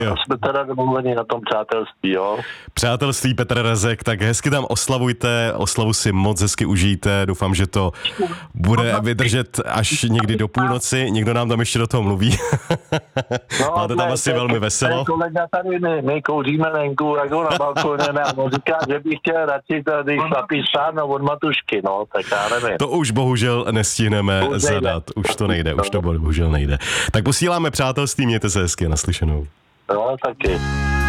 Jo. Jsme teda domluveni na tom přátelství, jo. Přátelství Petr Rezek, tak hezky tam oslavujte, oslavu si moc hezky užijte, doufám, že to bude vydržet až někdy do půlnoci, někdo nám tam ještě do toho mluví. Máte tam asi velmi veselo. Kolega tady, my kouříme venku, jako na balkoně, a on říká, že bych chtěl radši tady chlapí sáhnout od matušky, no, tak já nevím. To už bohužel nestihneme zadat, už to nejde, už to bohužel nejde. Tak posíláme přátelství, mějte se hezky, naslyšenou. Jo, taky.